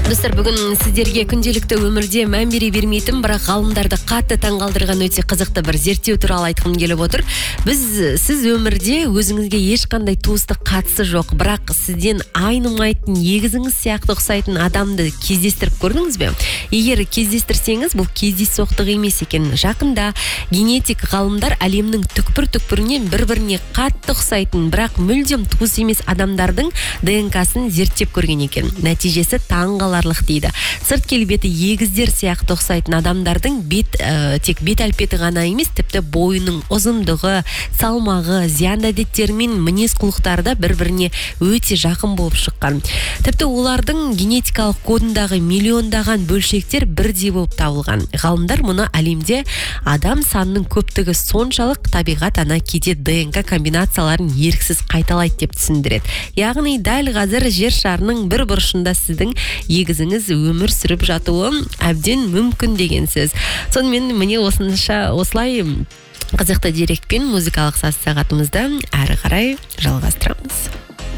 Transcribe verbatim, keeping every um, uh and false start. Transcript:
Достар, бүгін сіздерге күнделікті өмірде мән бере бермейтін, бірақ ғалымдарды қатты таңғалдырған өте қызықты бір зерттеу туралы айтқым келіп отыр. Біз сіз өмірде өзіңізге ешқандай туыстық қатысы жоқ, бірақ сізден айнымайтын, егізіңіз сияқты ұқсайтын адамды кездестіріп көрдіңіз бе? Егер кездестірсеңіз, бұл кездейсоқтық емес екен. Жақында генетик ғалымдар әлемнің түкпір-түкпірінен бір-біріне қатты ұқсайтын, бірақ мүлдем туыс емес адамдардың д н к-сын зерттеп көрген екен. Нәтижесі таңғаларлық дейді. Сырт келбеті егіздер сияқты ұқсайтын адамдардың бет, ә, тек бет әлпеті ғана емес, тіпті бойының ұзындығы, салмағы, зиянды әдеттері мен мінез құлықтары да бір-біріне өте жақын болып шыққан. Тіпті олардың генетикалық кодындағы миллиондаған бөлшектер бірдей болып табылған. Ғалымдар мұны әлемде адам санының көптігі соншалық табиғат ана кейде д н к комбинацияларын еріксіз қайталайды деп түсіндіреді. Яғни дәл қазір жер шарының бір бұрышында сіздің егізіңіз өмір сүріп жатуы әбден мүмкін деген сөз. Сонымен міне осынша осылай қызықты дерекпен музыкалық сағатымызды әрі қарай жалғастырамыз.